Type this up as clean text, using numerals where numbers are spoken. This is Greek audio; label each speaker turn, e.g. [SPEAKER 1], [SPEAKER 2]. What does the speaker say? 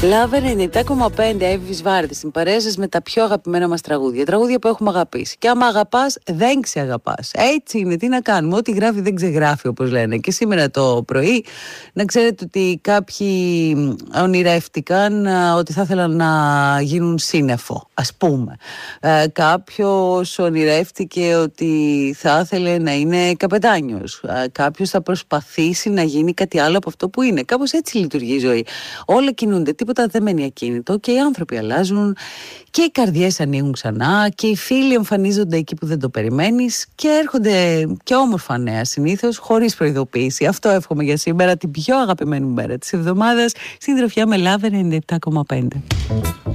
[SPEAKER 1] Λάβε 97,5 Εύης Βάρδης, στην παρέα σας με τα πιο αγαπημένα μας τραγούδια. Τραγούδια που έχουμε αγαπήσει. Και άμα αγαπάς, δεν ξεαγαπάς. Έτσι είναι, τι να κάνουμε. Ό,τι γράφει δεν ξεγράφει, όπως λένε. Και σήμερα το πρωί, να ξέρετε ότι κάποιοι ονειρεύτηκαν ότι θα ήθελαν να γίνουν σύννεφο, ας πούμε. Κάποιος ονειρεύτηκε ότι θα ήθελε να είναι καπετάνιος. Κάποιος θα προσπαθήσει να γίνει κάτι άλλο από αυτό που είναι. Κάπως έτσι λειτουργεί η ζωή. Όλα κινούνται, τίποτα δεν μένει ακίνητο και οι άνθρωποι αλλάζουν και οι καρδιές ανοίγουν ξανά και οι φίλοι εμφανίζονται εκεί που δεν το περιμένεις και έρχονται και όμορφα νέα συνήθως χωρίς προειδοποίηση. Αυτό εύχομαι για σήμερα, την πιο αγαπημένη μέρα της εβδομάδας, συντροφιά με Λάβε 97,5.